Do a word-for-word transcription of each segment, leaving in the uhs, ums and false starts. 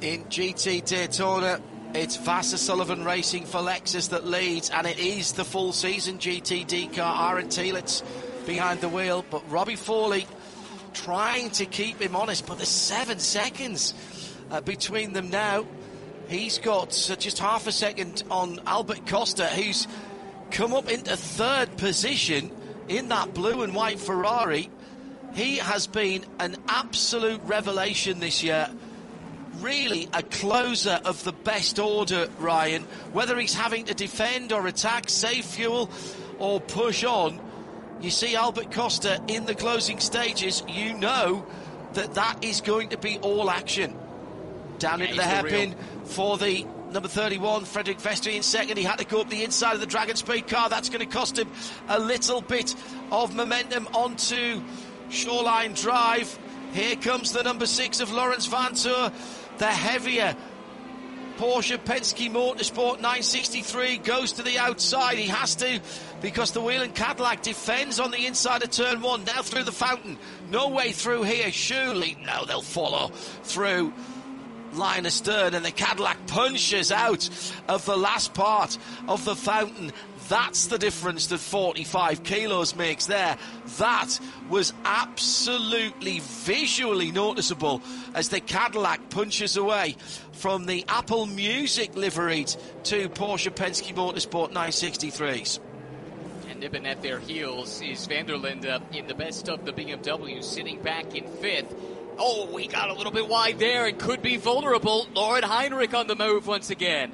in G T Daytona. It's Vassar Sullivan Racing for Lexus that leads, and it is the full season G T D car. Aaron Telitz behind the wheel, but Robbie Foley trying to keep him honest, but there's seven seconds uh, between them now. He's got uh, just half a second on Albert Costa, who's come up into third position in that blue and white Ferrari. He has been an absolute revelation this year. Really a closer of the best order, Ryan. Whether he's having to defend or attack, save fuel or push on, you see Albert Costa in the closing stages, you know that that is going to be all action. Down yeah, into the hairpin for the number thirty-one, Frederick Vestry in second. He had to go up the inside of the Dragon Speed car. That's going to cost him a little bit of momentum onto Shoreline Drive. Here comes the number six of Lawrence Vantour. The heavier Porsche Penske Motorsport nine sixty-three goes to the outside. He has to, because the Whelen Cadillac defends on the inside of turn one. Now through the fountain. No way through here. Surely, no, they'll follow through line astern, and the Cadillac punches out of the last part of the fountain. That's the difference that forty-five kilos makes there. That was absolutely visually noticeable as the Cadillac punches away from the Apple Music liveried to Porsche Penske Motorsport nine sixty-threes. And nipping at their heels is Vanderlinde uh, in the best of the B M W, sitting back in fifth. Oh, we got a little bit wide there and could be vulnerable. Lauren Heinrich on the move once again.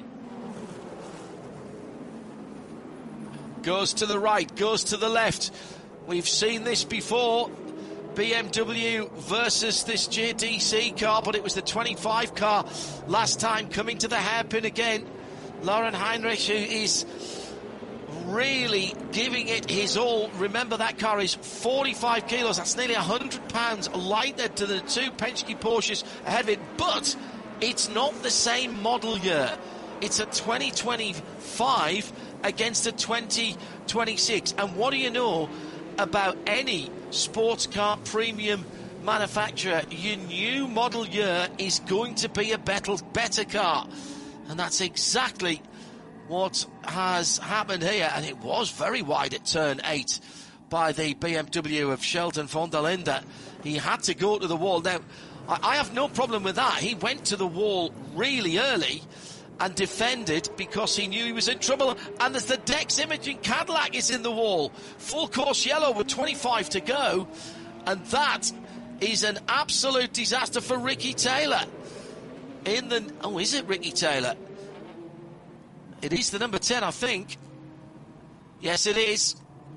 Goes to the right, goes to the left. We've seen this before. B M W versus this J D C car, but it was the twenty-five car last time coming to the hairpin again. Lauren Heinrich, who is really giving it his all. Remember, that car is forty-five kilos. That's nearly one hundred pounds lighter to the two Penske Porsches ahead of it. But it's not the same model year. It's a twenty twenty-five against a twenty twenty-six. And what do you know about any sports car premium manufacturer? Your new model year is going to be a better, better car. And that's exactly what has happened here. And it was very wide at turn eight by the B M W of Sheldon von der Linde. He had to go to the wall. Now, I have no problem with that. He went to the wall really early and defended because he knew he was in trouble. And as the Dex Imaging Cadillac is in the wall, full course yellow with twenty-five to go, and that is an absolute disaster for Ricky Taylor. In the oh, is it Ricky Taylor? It is the number ten, I think. Yes, it is.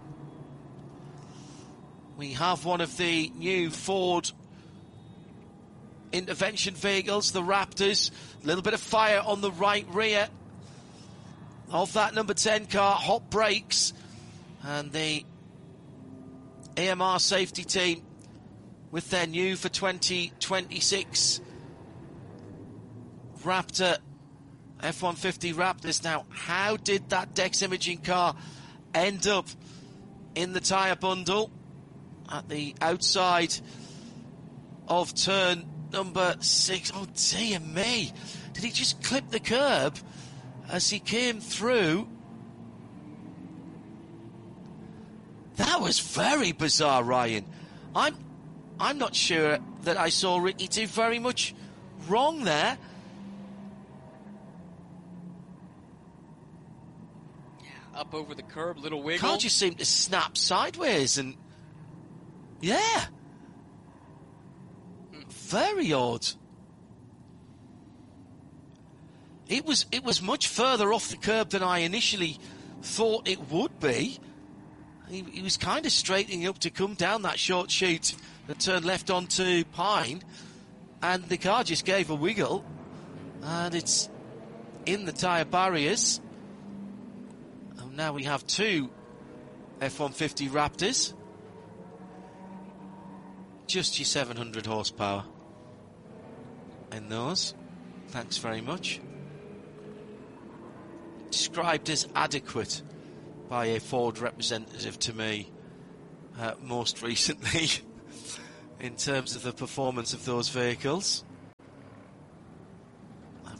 We have one of the new Ford intervention vehicles, the Raptors. A little bit of fire on the right rear of that number ten car. Hot brakes, and the A M R safety team with their new for twenty twenty-six Raptor F one fifty Raptors. Now, how did that Dex Imaging car end up in the tyre bundle at the outside of turn number six? Oh, dear me. Did he just clip the curb as he came through? That was very bizarre, Ryan. I'm I'm not sure that I saw Ricky do very much wrong there. Yeah, up over the curb, little wiggle. Car just seemed to snap sideways, and yeah. Very odd. It was it was much further off the curb than I initially thought it would be. He, he was kind of straightening up to come down that short chute that turned left onto Pine, and the car just gave a wiggle, and it's in the tyre barriers. And now we have two F one fifty Raptors. Just your seven hundred horsepower in those. Thanks very much. Described as adequate by a Ford representative to me uh, most recently in terms of the performance of those vehicles.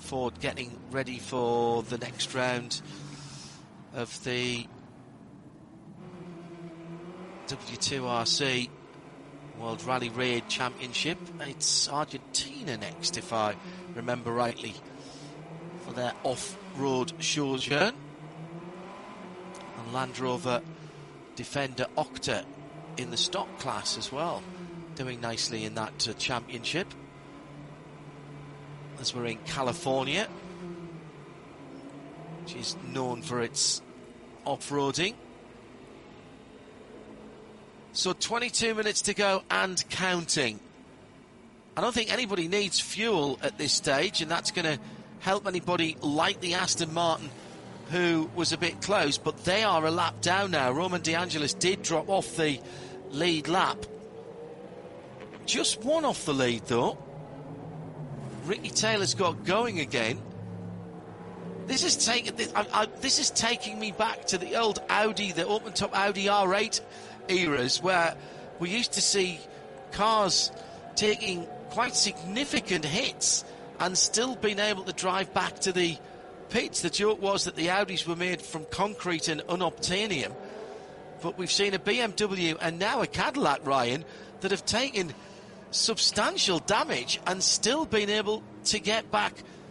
Ford getting ready for the next round of the W two R C World Rally Raid Championship. It's Argentina next, if I remember rightly, for their off-road sojourn. And Land Rover Defender Octa in the stock class as well, doing nicely in that uh, championship. As we're in California, which is known for its off-roading. So twenty-two minutes to go and counting. I don't think anybody needs fuel at this stage, and that's going to help anybody like the Aston Martin, who was a bit close, but they are a lap down now. Roman De Angelis did drop off the lead lap. Just one off the lead, though. Ricky Taylor's got going again. This is taking this, I, I, this is taking me back to the old Audi, the open-top Audi R eight eras, where we used to see cars taking quite significant hits and still being able to drive back to the pits. The joke was that the Audis were made from concrete and unobtainium, but we've seen a B M W and now a Cadillac, Ryan, that have taken substantial damage and still been able to get back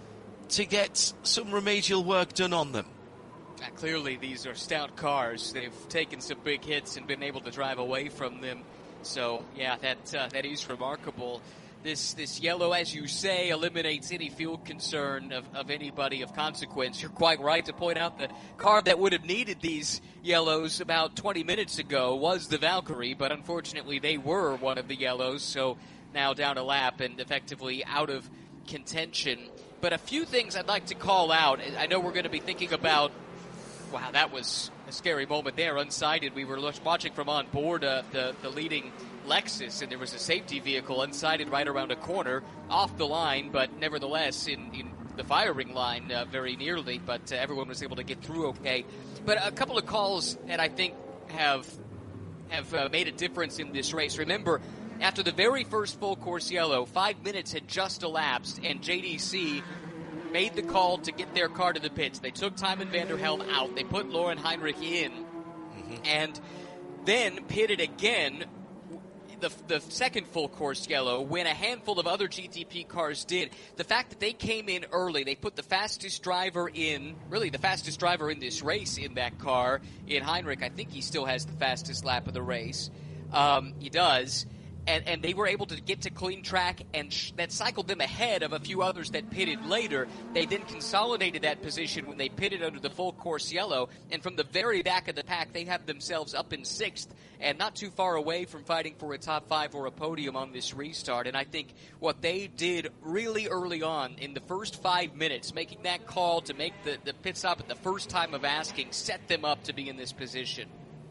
to get some remedial work done on them. Uh, clearly these are stout cars. They've taken some big hits and been able to drive away from them. So yeah, that uh, that is remarkable. This this yellow, as you say, eliminates any fuel concern of, of anybody of consequence. You're quite right to point out the car that would have needed these yellows about twenty minutes ago was the Valkyrie, but unfortunately they were one of the yellows, so now down a lap and effectively out of contention. But a few things I'd like to call out. I know we're going to be thinking about, wow, that was a scary moment there, unsighted. We were watching from on board uh, the, the leading Lexus, and there was a safety vehicle unsighted right around a corner, off the line, but nevertheless in, in the firing line uh, very nearly, but uh, everyone was able to get through okay. But a couple of calls that I think have, have uh, made a difference in this race. Remember, after the very first full course yellow, five minutes had just elapsed, and J D C made the call to get their car to the pits. They took Tymon Vander Helm out. They put Laurin Heinrich in, mm-hmm. and then pitted again the, the second full course yellow when a handful of other G T P cars did. The fact that they came in early, they put the fastest driver in, really the fastest driver in this race in that car, in Heinrich. I think he still has the fastest lap of the race. Um, he does. And, and they were able to get to clean track, and sh- that cycled them ahead of a few others that pitted later. They then consolidated that position when they pitted under the full course yellow, and from the very back of the pack, they have themselves up in sixth and not too far away from fighting for a top five or a podium on this restart. And I think what they did really early on in the first five minutes, making that call to make the, the pit stop at the first time of asking, set them up to be in this position.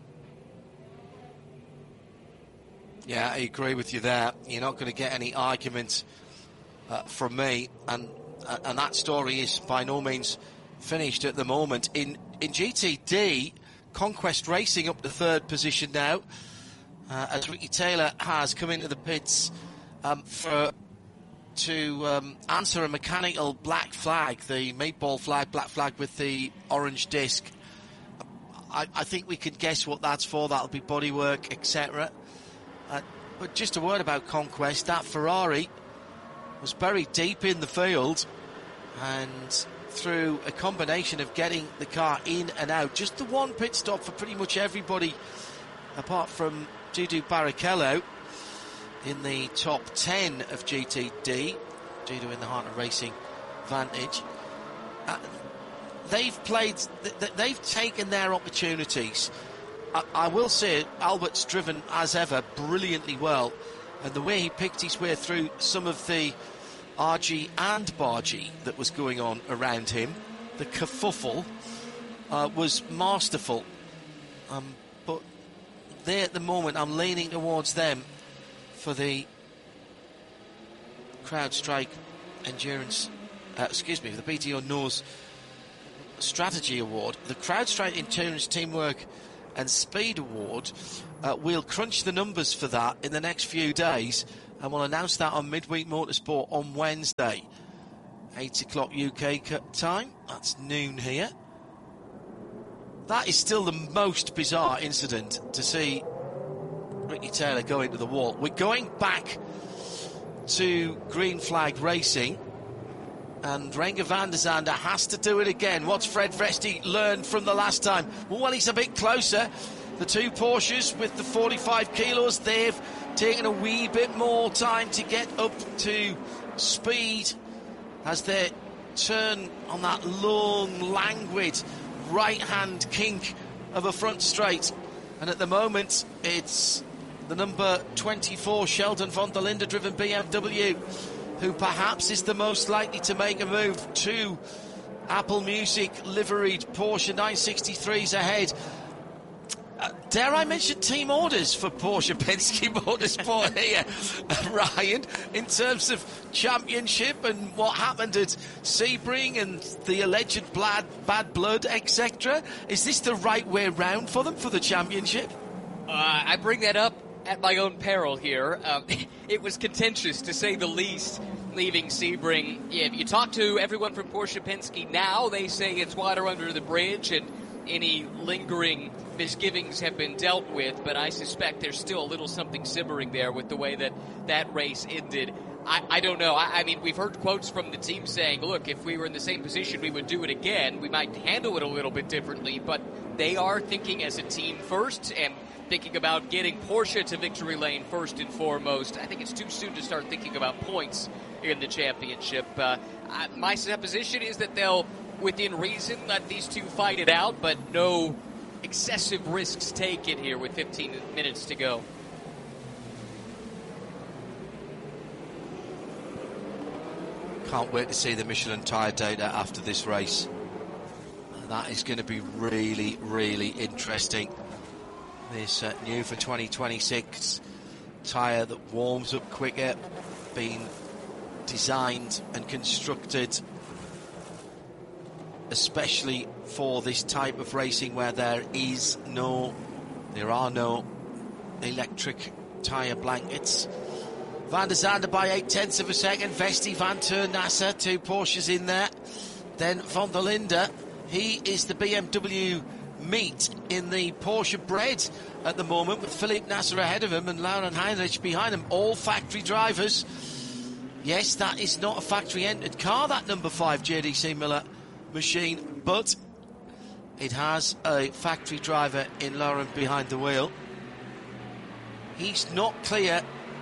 Yeah, I agree with you there. You're not going to get any argument uh, from me, and uh, and that story is by no means finished at the moment. In in G T D, Conquest Racing up to third position now, uh, as Ricky Taylor has come into the pits um, for to um, answer a mechanical black flag, the meatball flag, black flag with the orange disc. I, I think we can guess what that's for. That'll be bodywork, et cetera. Uh, but just a word about Conquest. That Ferrari was buried deep in the field, and through a combination of getting the car in and out, just the one pit stop for pretty much everybody apart from Dudu Barrichello in the top ten of G T D, Dudu in the heart of racing vantage. Uh, they've played, th- they've taken their opportunities. I will say Albert's driven, as ever, brilliantly well, and the way he picked his way through some of the R G and Bargy that was going on around him, the kerfuffle, uh, was masterful. Um, but they, at the moment, I'm leaning towards them for the CrowdStrike Endurance, uh, excuse me, the B T O Nose Strategy Award. The CrowdStrike Endurance Teamwork and Speed Award. Uh, we'll crunch the numbers for that in the next few days, and we'll announce that on Midweek Motorsport on Wednesday. eight o'clock U K time. That's noon here. That is still the most bizarre incident to see Ricky Taylor go into the wall. We're going back to green flag racing, and Renger van der Zande has to do it again. What's Fred Vesti learned from the last time? Well, he's a bit closer. The two Porsches with the forty-five kilos, they've taken a wee bit more time to get up to speed as they turn on that long, languid right-hand kink of a front straight. And at the moment, it's the number twenty-four Sheldon van der Linde driven B M W who perhaps is the most likely to make a move. Two Apple Music liveried Porsche nine sixty-threes ahead. Uh, dare I mention team orders for Porsche Penske Motorsport here, Ryan, in terms of championship and what happened at Sebring and the alleged bad, bad blood, et cetera? Is this the right way round for them for the championship? Uh, I bring that up at my own peril here. Um, it was contentious, to say the least, leaving Sebring. Yeah, if you talk to everyone from Porsche Penske now, they say it's water under the bridge and any lingering misgivings have been dealt with, but I suspect there's still a little something simmering there with the way that that race ended. I, I don't know. I, I mean, we've heard quotes from the team saying, look, if we were in the same position, we would do it again. We might handle it a little bit differently, but they are thinking as a team first and thinking about getting Porsche to victory lane first and foremost. I think it's too soon to start thinking about points in the championship. Uh, I, my supposition is that they'll, within reason, let these two fight it out, but no excessive risks taken here with fifteen minutes to go. Can't wait to see the Michelin tyre data after this race. That is going to be really, really interesting. This uh, new for twenty twenty-six tyre that warms up quicker, being designed and constructed especially for this type of racing where there is no, there are no electric tyre blankets. Van der Zande by eight tenths of a second. Vesti, Van Tur, Nasser, two Porsches in there. Then Van der Linde, he is the B M W meat in the Porsche bread at the moment, with Philippe Nasser ahead of him and Lauren Heinrich behind him, all factory drivers. Yes, that is not a factory entered car, that number five J D C Miller machine, but it has a factory driver in Lauren behind the wheel. He's not clear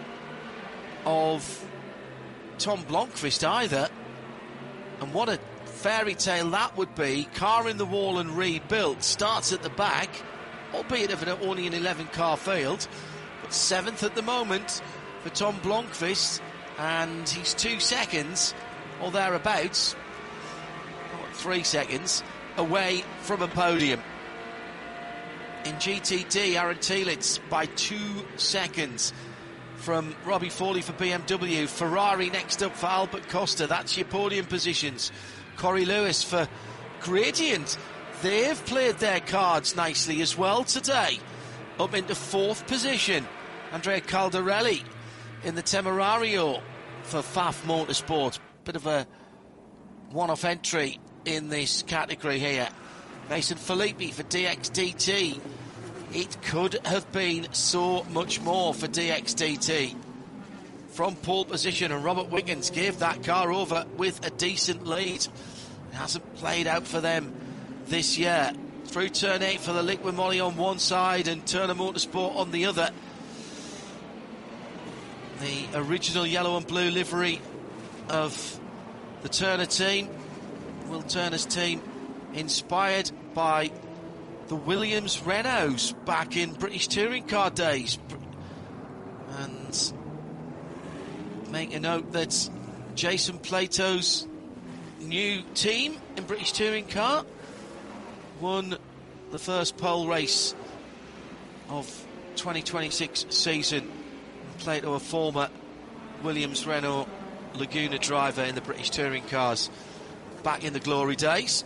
of Tom Blomqvist either, and what a fairy tale that would be. Car in the wall and rebuilt, starts at the back, albeit of an, only an eleven car field, but seventh at the moment for Tom Blomqvist, and he's two seconds or thereabouts, or three seconds away from a podium. In G T D, Aaron Telitz by two seconds from Robbie Foley for B M W. Ferrari next up for Albert Costa. That's your podium positions. Corey Lewis for Gradient. They've played their cards nicely as well today. Up into fourth position. Andrea Caldarelli in the Temerario for F A F Motorsport. Bit of a one-off entry in this category here. Mason Filippi for D X D T. It could have been so much more for D X D T. From pole position, and Robert Wiggins gave that car over with a decent lead. It hasn't played out for them this year. Through turn eight for the Liqui Moly on one side and Turner Motorsport on the other. The original yellow and blue livery of the Turner team, Will Turner's team, inspired by the Williams Renaults back in British Touring Car days. And make a note that Jason Plato's new team in British Touring Car won the first pole race of twenty twenty-six season. Plato, a former Williams Renault Laguna driver in the British Touring Cars back in the glory days.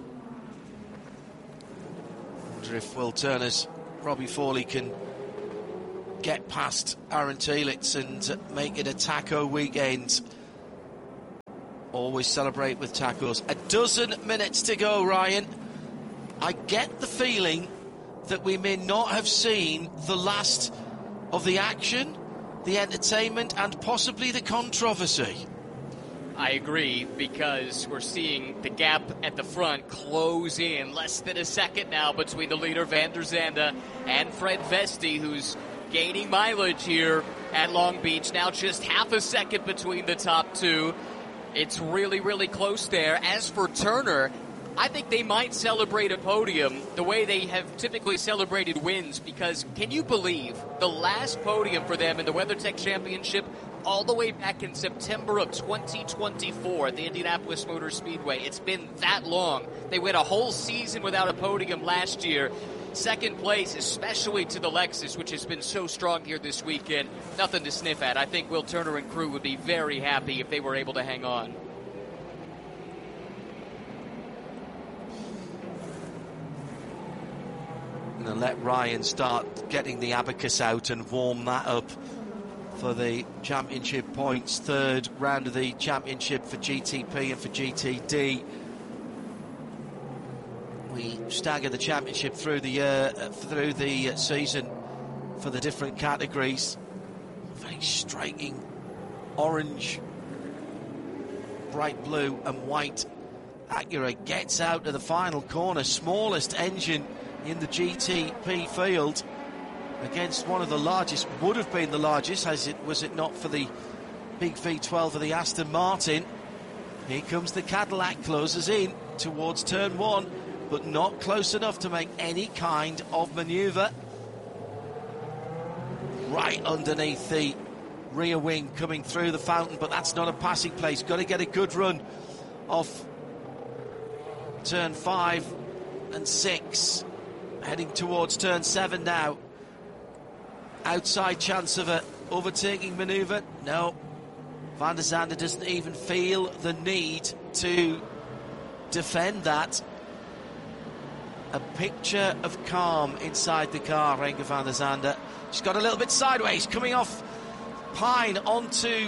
Wonder if Will Turner's Robbie Foley can get past Aaron Telitz and make it a taco weekend always celebrate with tacos. A dozen minutes to go, Ryan. I get the feeling that we may not have seen the last of the action, the entertainment, and possibly the controversy. I agree, because we're seeing the gap at the front close in. Less than a second now between the leader, Van der Zande, and Fred Vesti, who's gaining mileage here at Long Beach. Now just half a second between the top two. It's really, really close there. As for Turner, I think they might celebrate a podium the way they have typically celebrated wins, because can you believe the last podium for them in the WeatherTech Championship all the way back in September of twenty twenty-four at the Indianapolis Motor Speedway? It's been that long. They went a whole season without a podium last year. Second place, especially to the Lexus, which has been so strong here this weekend. Nothing to sniff at. I think Will Turner and crew would be very happy if they were able to hang on. I'm going to let Ryan start getting the abacus out and warm that up for the championship points. Third round of the championship for G T P and for G T D. We stagger the championship through the year, uh, through the uh, season for the different categories. Very striking orange, bright blue and white Acura gets out to the final corner. Smallest engine in the G T P field against one of the largest, would have been the largest, as it was it not for the big V twelve of the Aston Martin. Here comes the Cadillac, closes in towards turn one, but not close enough to make any kind of manoeuvre. Right underneath the rear wing coming through the fountain, but that's not a passing place. Got to get a good run off turn five and six. Heading towards turn seven now. Outside chance of a overtaking manoeuvre. No. Van der Zande doesn't even feel the need to defend that. A picture of calm inside the car, Renger van der Zande. She's got a little bit sideways, coming off Pine onto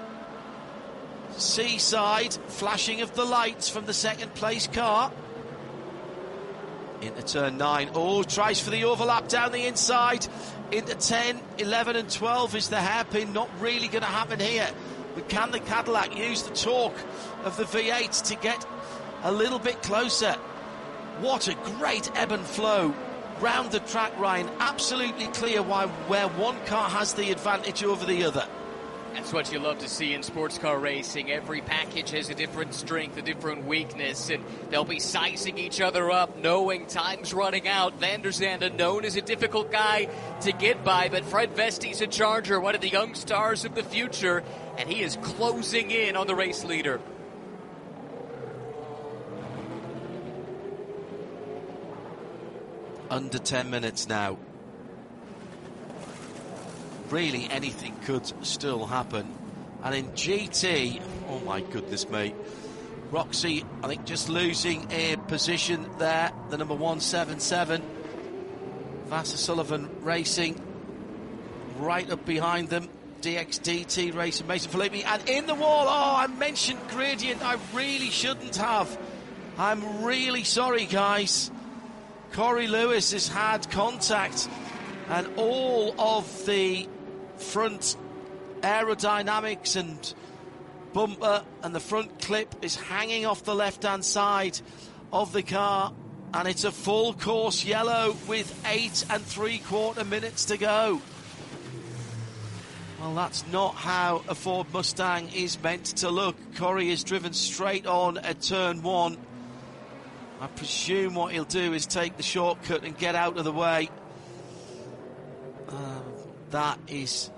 Seaside. Flashing of the lights from the second place car. Into turn nine. Oh, tries for the overlap down the inside. Into ten, eleven and twelve is the hairpin. Not really going to happen here. But can the Cadillac use the torque of the V eight to get a little bit closer? What a great ebb and flow round the track, Ryan. Absolutely clear why where one car has the advantage over the other. That's what you love to see in sports car racing. Every package has a different strength, a different weakness, and they'll be sizing each other up, knowing time's running out. Van der Zande, known as a difficult guy to get by, but Fred Vesti's a Charger, one of the young stars of the future, and he is closing in on the race leader. Under ten minutes now. Really, anything could still happen. And in G T, oh my goodness me, Roxy, I think, just losing a position there, the number one seventy-seven. Vasser Sullivan Racing right up behind them. D X D T Racing, Mason Filippi, and in the wall. Oh, I mentioned Gradient, I really shouldn't have. I'm really sorry, guys. Corey Lewis has had contact, and all of the front aerodynamics and bumper and the front clip is hanging off the left-hand side of the car, and it's a full course yellow with eight and three-quarter minutes to go. Well, that's not how a Ford Mustang is meant to look. Corey is driven straight on at turn one. I presume what he'll do is take the shortcut and get out of the way. Um, that is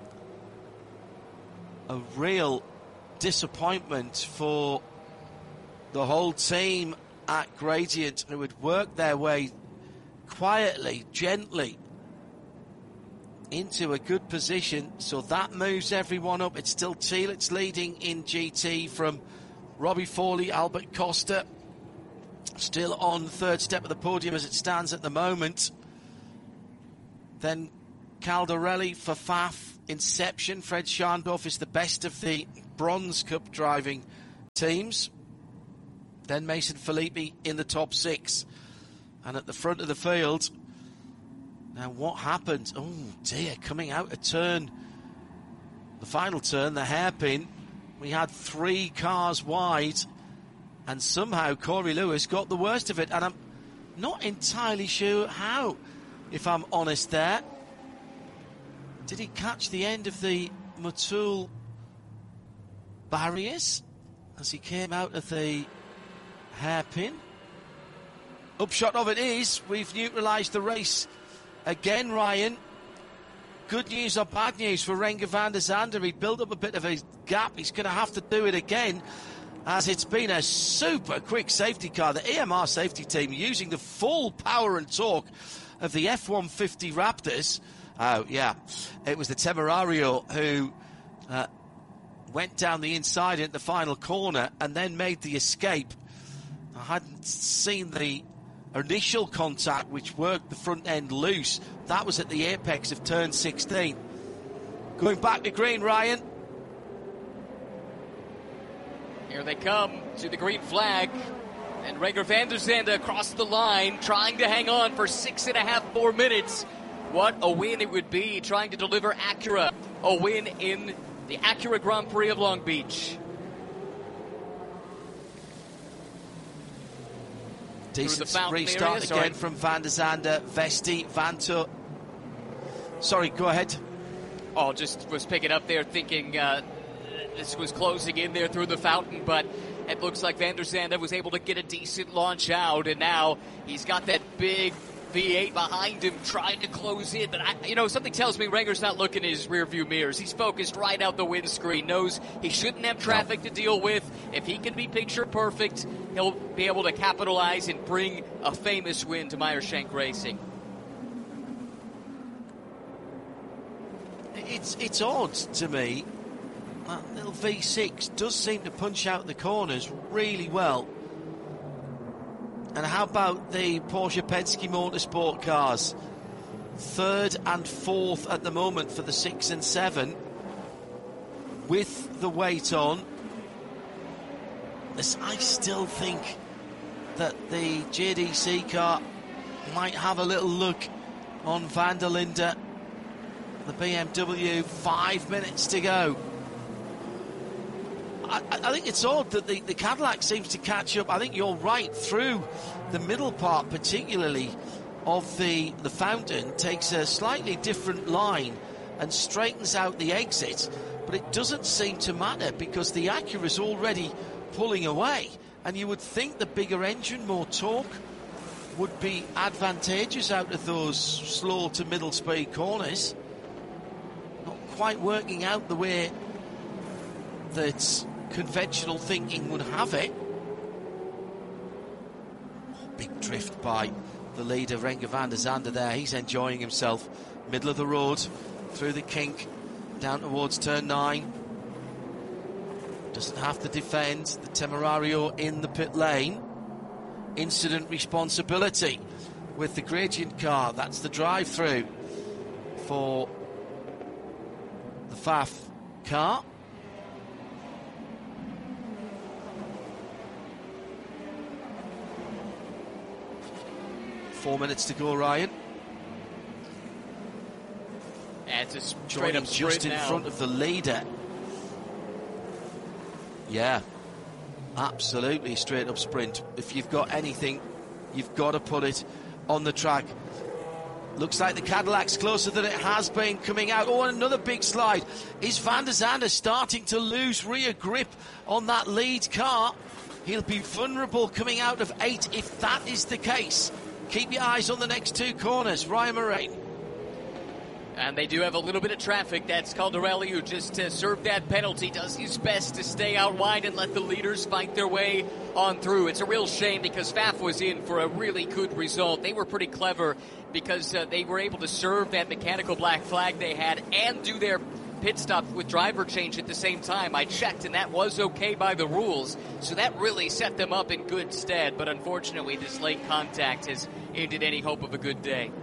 a real disappointment for the whole team at Gradient, who would work their way quietly, gently into a good position. So that moves everyone up. It's still Thielitz leading in G T from Robbie Foley, Albert Costa. Still on third step of the podium as it stands at the moment. Then Caldarelli for F A F, Inception. Fred Scharndorf is the best of the Bronze Cup driving teams. Then Mason Filippi in the top six. And at the front of the field, now what happened? Oh dear, coming out a turn, the final turn, the hairpin, we had three cars wide, and somehow Corey Lewis got the worst of it, and I'm not entirely sure how, if I'm honest there. Did he catch the end of the Motul barriers as he came out of the hairpin? Upshot of it is, we've neutralised the race again, Ryan. Good news or bad news for Renger van der Zande? He built up a bit of a gap. He's going to have to do it again, as it's been a super quick safety car. The A M R safety team using the full power and torque of the F one fifty Raptors. Oh, yeah. It was the Temerario who uh, went down the inside at the final corner and then made the escape. I hadn't seen the initial contact, which worked the front end loose. That was at the apex of turn sixteen. Going back to green, Ryan. Here they come to the green flag. And Renger van der Zande across the line, trying to hang on for six and a half more minutes. What a win it would be, trying to deliver Acura a win in the Acura Grand Prix of Long Beach. Decent restart area, again from van der Zande, Vesti, Vanto. Sorry, go ahead. Oh, just was picking up there thinking uh, this was closing in there through the fountain, but it looks like van der Zande was able to get a decent launch out, and now he's got that big V eight behind him trying to close in. But, I, you know, something tells me Renger's not looking in his rearview mirrors. He's focused right out the windscreen, knows he shouldn't have traffic to deal with. If he can be picture perfect, he'll be able to capitalize and bring a famous win to Meyer-Shank Racing. It's, it's odd to me. That little V six does seem to punch out the corners really well. And how about the Porsche Penske Motorsport cars? Third and fourth at the moment for the six and seven. With the weight on. I still think that the J D C car might have a little look on Van der Linde. The B M W, five minutes to go. I, I think it's odd that the, the Cadillac seems to catch up. I think you're right, through the middle part, particularly of the, the fountain, takes a slightly different line and straightens out the exit. But it doesn't seem to matter because the Acura's already pulling away. And you would think the bigger engine, more torque, would be advantageous out of those slow to middle speed corners. Not quite working out the way that conventional thinking would have it. Big drift by the leader, Renger van der Zande there. He's enjoying himself. Middle of the road, through the kink, down towards turn nine. Doesn't have to defend. The Temerario in the pit lane. Incident responsibility with the gradient car. That's the drive-through for the F A F car. Four minutes to go, Ryan. And it's a straight up just in now. front of the leader. Yeah, absolutely straight up sprint. If you've got anything, you've got to put it on the track. Looks like the Cadillac's closer than it has been coming out. Oh, and another big slide. Is van der Zande starting to lose rear grip on that lead car? He'll be vulnerable coming out of eight if that is the case. Keep your eyes on the next two corners. Ryan Moraine. And they do have a little bit of traffic. That's Caldarelli, who just uh, served that penalty, does his best to stay out wide and let the leaders fight their way on through. It's a real shame because F A F was in for a really good result. They were pretty clever because uh, they were able to serve that mechanical black flag they had and do their pit stop with driver change at the same time. I checked, and that was okay by the rules. So that really set them up in good stead. But unfortunately, this late contact has ended any hope of a good day.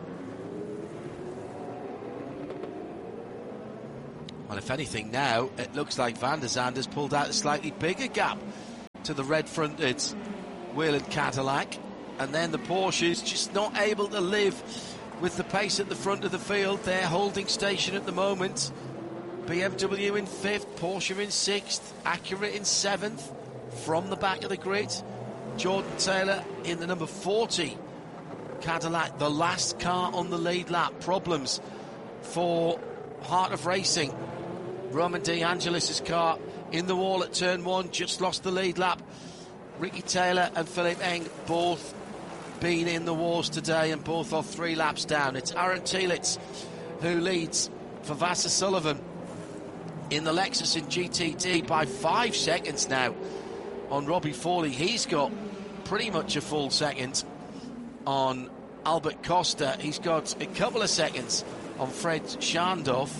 Well, if anything now, it looks like van der Zande's pulled out a slightly bigger gap to the red-fronted Whelen Cadillac. And then the Porsches just not able to live with the pace at the front of the field. They're holding station at the moment. B M W in fifth, Porsche in sixth, Acura in seventh from the back of the grid. Jordan Taylor in the number forty Cadillac, the last car on the lead lap. Problems for Heart of Racing. Roman De Angelis' car in the wall at turn one, just lost the lead lap. Ricky Taylor and Philippe Eng both been in the wars today and both off three laps down. It's Aaron Telitz who leads for Vasser Sullivan in the Lexus in G T D by five seconds now on Robbie Fawley. He's got pretty much a full second on Albert Costa. He's got a couple of seconds on Fred Schandorf.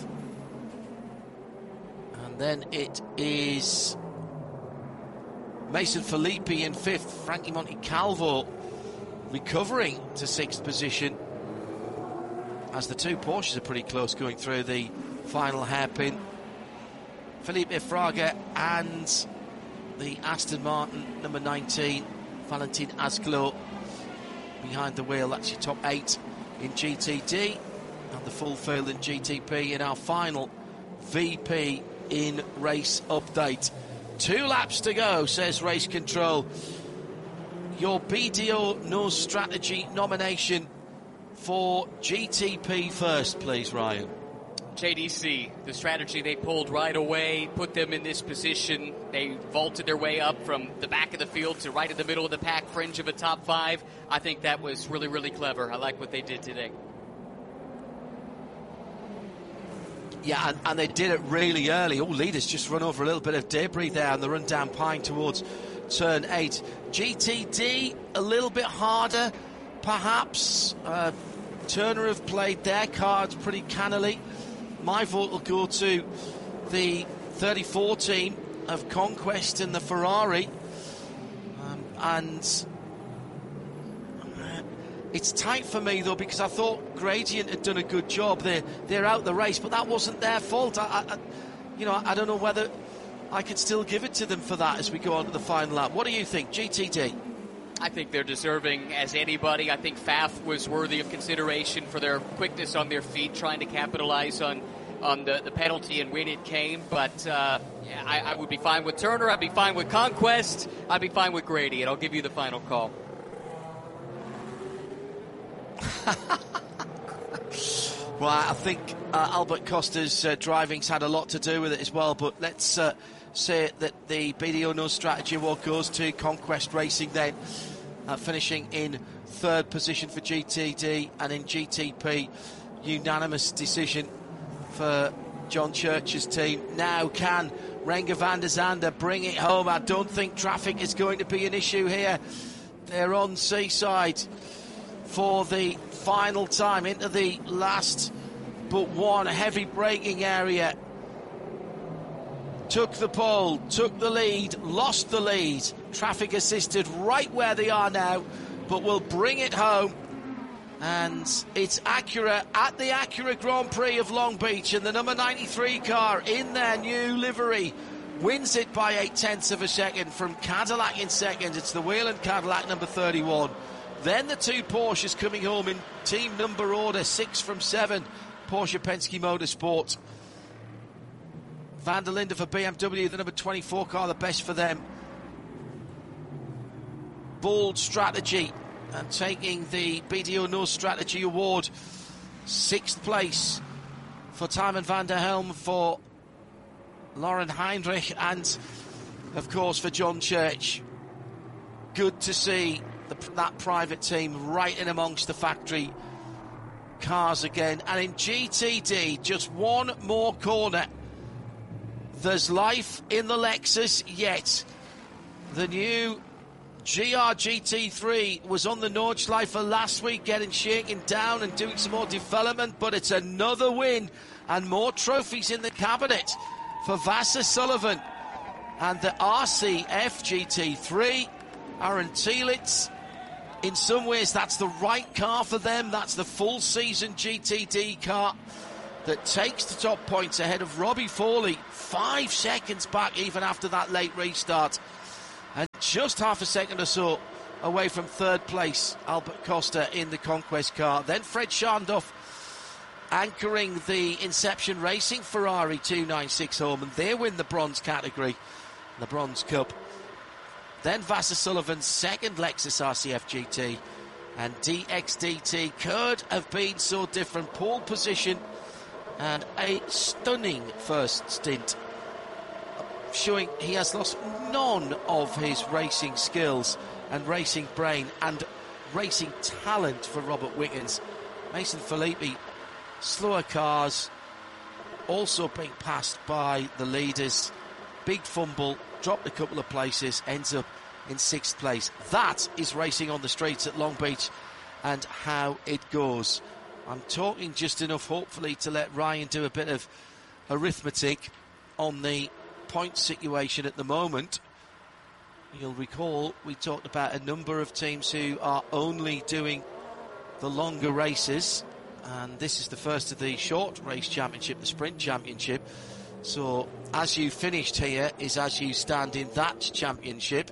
And then it is Mason Filippi in fifth, Frankie Montecalvo recovering to sixth position as the two Porsches are pretty close going through the final hairpin. Felipe Fraga and the Aston Martin number nineteen, Valentin Asclo, behind the wheel. That's your top eight in G T D and the full field in G T P in our final V P in race update. Two laps to go, says Race Control. Your B D O No Strategy nomination for G T P first, please, Ryan. J D C, the strategy they pulled right away, put them in this position. They vaulted their way up from the back of the field to right in the middle of the pack, fringe of a top five. I think that was really, really clever. I like what they did today. Yeah, and, and they did it really early. All leaders just run over a little bit of debris there on the run down Pine towards turn eight. G T D, a little bit harder, perhaps. Uh, Turner have played their cards pretty cannily. My vote will go to the thirty-four team of Conquest and the Ferrari. Um, and it's tight for me, though, because I thought Gradient had done a good job. They're, they're out the race, but that wasn't their fault. I, I, you know, I don't know whether I could still give it to them for that as we go on to the final lap. What do you think, G T D? I think they're deserving as anybody. I think F A F was worthy of consideration for their quickness on their feet, trying to capitalize on, on the, the penalty and when it came. But uh, yeah, I, I would be fine with Turner. I'd be fine with Conquest. I'd be fine with Grady, and I'll give you the final call. Well, I think uh, Albert Costa's uh, driving's had a lot to do with it as well, but let's uh, say that the B D O No Strategy Award goes to Conquest Racing then, uh, finishing in third position for G T D, and in G T P, unanimous decision for John Church's team. Now can Renger van der Zande bring it home? I don't think traffic is going to be an issue here. They're on Seaside for the final time into the last but one heavy braking area. Took the pole, took the lead, lost the lead. Traffic assisted right where they are now, but will bring it home. And it's Acura at the Acura Grand Prix of Long Beach, and the number ninety-three car in their new livery wins it by eight tenths of a second from Cadillac in second. It's the Whelen Cadillac number thirty-one. Then the two Porsches coming home in team number order, six from seven. Porsche Penske Motorsport. Van der Linde for B M W, the number twenty-four car, the best for them. Bold strategy, and taking the B D O No Strategy Award. Sixth place for Timon van der Helm, for Lauren Heinrich, and of course for John Church. Good to see the, that private team right in amongst the factory cars again. And in G T D, just one more corner. There's life in the Lexus yet. The new G R G T three was on the Nordschleife last week, getting shaken down and doing some more development, but it's another win and more trophies in the cabinet for Vasser Sullivan and the R C F G T three. Aaron Telitz, in some ways that's the right car for them. That's the full season G T D car that takes the top points ahead of Robbie Fawley, five seconds back even after that late restart. And just half a second or so away from third place, Albert Costa in the Conquest car. Then Fred Scharndorf anchoring the Inception Racing Ferrari two ninety-six home, and they win the bronze category, the Bronze Cup. Then Vasser Sullivan's second Lexus R C F G T, and D X D T could have been so different. Pole position and a stunning first stint, showing he has lost none of his racing skills and racing brain and racing talent for Robert Wickens. Mason Filippi, slower cars, also being passed by the leaders. Big fumble, dropped a couple of places, ends up in sixth place. That is racing on the streets at Long Beach and how it goes. I'm talking just enough, hopefully, to let Ryan do a bit of arithmetic on the point situation at the moment. You'll recall we talked about a number of teams who are only doing the longer races, and this is the first of the short race championship, the sprint championship. So as you finished here is as you stand in that championship.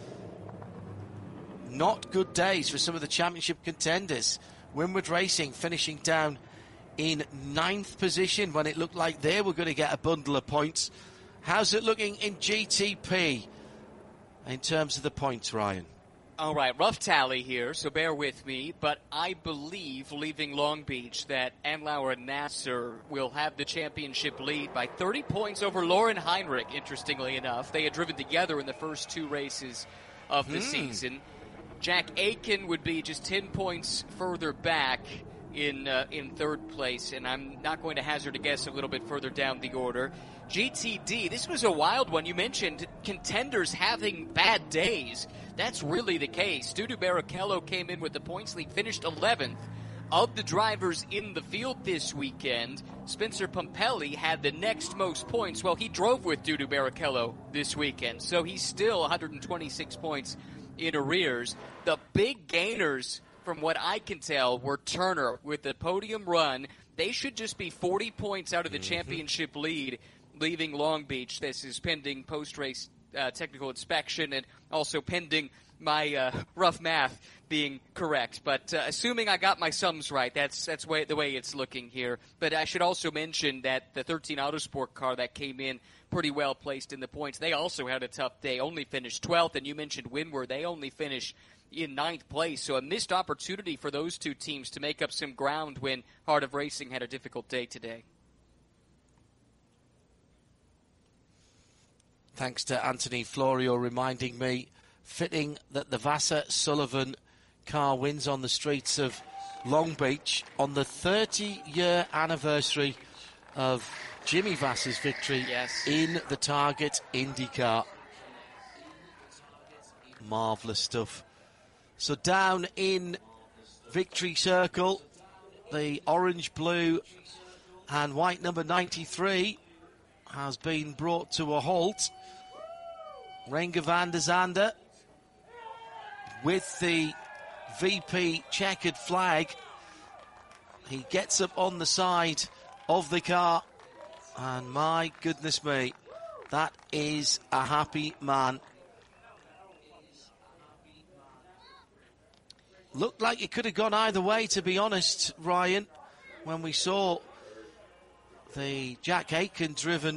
Not good days for some of the championship contenders. Winward Racing finishing down in ninth position when it looked like they were going to get a bundle of points. How's it looking in G T P in terms of the points, Ryan? All right, rough tally here, so bear with me, but I believe, leaving Long Beach, that Andlauer and Nasser will have the championship lead by thirty points over Lauren Heinrich, interestingly enough. They had driven together in the first two races of the hmm. season. Jack Aiken would be just ten points further back in uh, in third place, and I'm not going to hazard a guess a little bit further down the order. G T D, this was a wild one. You mentioned contenders having bad days. That's really the case. Dudu Barrichello came in with the points lead, finished eleventh. Of the drivers in the field this weekend, Spencer Pumpelly had the next most points. Well, he drove with Dudu Barrichello this weekend, so he's still one hundred twenty-six points in arrears. The big gainers, from what I can tell, were Turner with the podium run. They should just be forty points out of the mm-hmm. championship lead, leaving Long Beach. This is pending post-race uh, technical inspection and also pending my uh, rough math being correct. But uh, assuming I got my sums right, that's that's way, the way it's looking here. But I should also mention that the thirteen Autosport car that came in pretty well placed in the points, they also had a tough day, only finished twelfth. And you mentioned Winward, they only finished in ninth place. So a missed opportunity for those two teams to make up some ground when Heart of Racing had a difficult day today. Thanks to Anthony Florio reminding me, fitting that the Vasser Sullivan car wins on the streets of Long Beach on the thirty-year anniversary of Jimmy Vasser's victory yes. in the Target IndyCar. Marvellous stuff. So down in Victory Circle, the orange, blue and white number ninety-three has been brought to a halt. Renger van der Zande with the V P checkered flag. He gets up on the side of the car, and my goodness me, that is a happy man. Looked like it could have gone either way, to be honest, Ryan, when we saw the Jack Aiken driven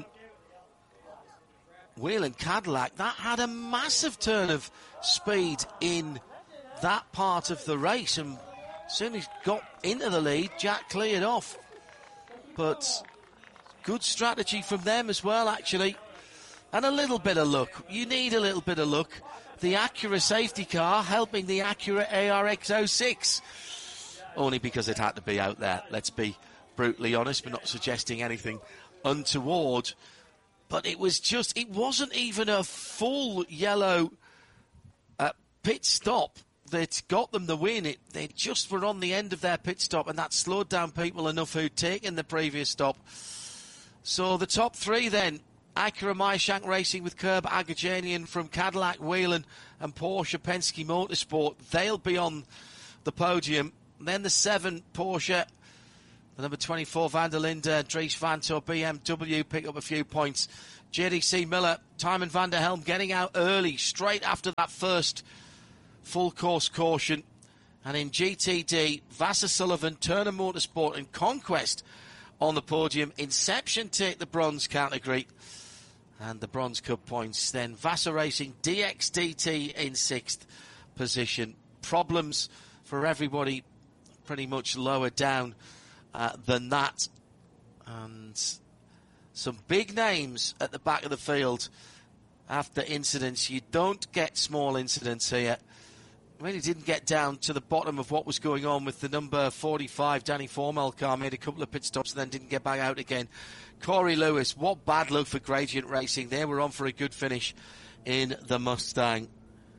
Whelen Cadillac. That had a massive turn of speed in that part of the race, and as soon as he got into the lead, Jack cleared off. But good strategy from them as well, actually, and a little bit of luck. You need a little bit of luck. The Acura safety car helping the Acura A R X oh six, only because it had to be out there. Let's be brutally honest. We're not suggesting anything untoward, but it was just, it wasn't even a full yellow uh, pit stop that got them the win. It, they just were on the end of their pit stop, and that slowed down people enough who'd taken the previous stop. So the top three then, Acura Meyershank Racing with Curb Agajanian from Cadillac, Whelen and Porsche Penske Motorsport. They'll be on the podium. And then the seven Porsche, The number twenty-four, Van der Linde, Dries Vanthoor, B M W pick up a few points. J D C Miller, Tymon van der Helm getting out early, straight after that first full course caution. And in G T D, Vasser Sullivan, Turner Motorsport and Conquest on the podium. Inception take the bronze category and the Bronze Cup points. Then Vasser Racing, D X D T in sixth position. Problems for everybody pretty much lower down uh, than that. And some big names at the back of the field after incidents. You don't get small incidents here. Really didn't get down to the bottom of what was going on with the number forty-five Danny Formel car. Made a couple of pit stops and then didn't get back out again. Corey Lewis, what bad luck for Gradient Racing. They were on for a good finish in the Mustang.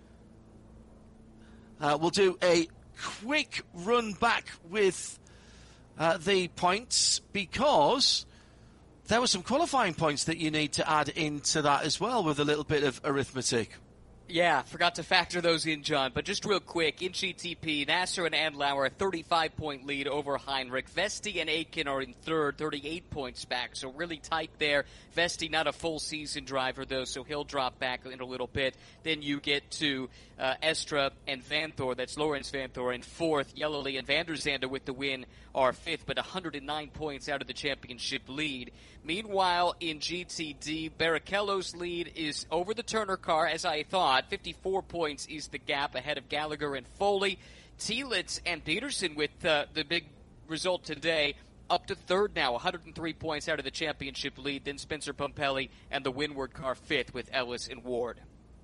Uh, we'll do a quick run back with uh, the points, because there were some qualifying points that you need to add into that as well with a little bit of arithmetic. Yeah, forgot to factor those in, John. But just real quick, in G T P, Nasser and Andlauer, a thirty-five point lead over Heinrich. Vesti and Aitken are in third, thirty-eight points back, so really tight there. Vesti not a full season driver, though, so he'll drop back in a little bit. Then you get to uh, Estra and Vanthoor. That's Lawrence Vanthoor in fourth. Yellowly and Van der Zande with the win are fifth, but one hundred nine points out of the championship lead. Meanwhile, in G T D, Barrichello's lead is over the Turner car, as I thought. fifty-four points is the gap ahead of Gallagher and Foley. Thielitz and Peterson with uh, the big result today, up to third now, one hundred three points out of the championship lead. Then Spencer Pumpelly and the Windward car fifth with Ellis and Ward.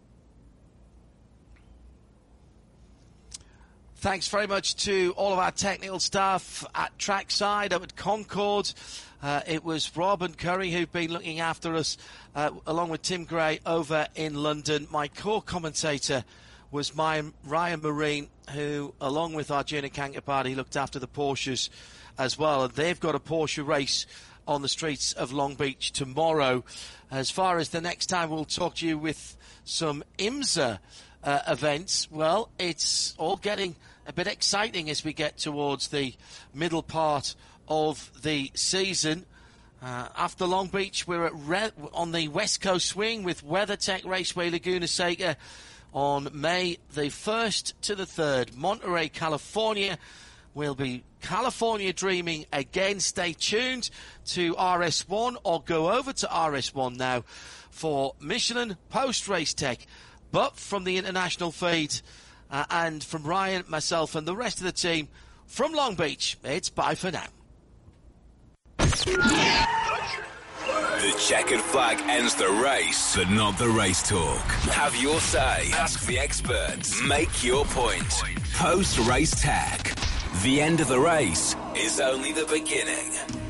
Thanks very much to all of our technical staff at Trackside, up at Concord. Uh, it was Rob and Curry who've been looking after us, uh, along with Tim Gray over in London. My co-commentator was my Ryan Marine, who, along with Arjuna Kankapati, looked after the Porsches as well. And they've got a Porsche race on the streets of Long Beach tomorrow. As far as the next time we'll talk to you with some IMSA uh, events, well, it's all getting a bit exciting as we get towards the middle part of the season. Uh, after Long Beach, we're at Re- on the West Coast swing with WeatherTech Raceway Laguna Seca on May the first to the third. Monterey, California. We'll be California dreaming again. Stay tuned to R S one or go over to R S one now for Michelin post-race tech. But from the international feed uh, and from Ryan, myself and the rest of the team from Long Beach, it's bye for now. The checkered flag ends the race, but not the race talk. Have your say. Ask the experts. Make your point. Post-race tech. The end of the race is only the beginning.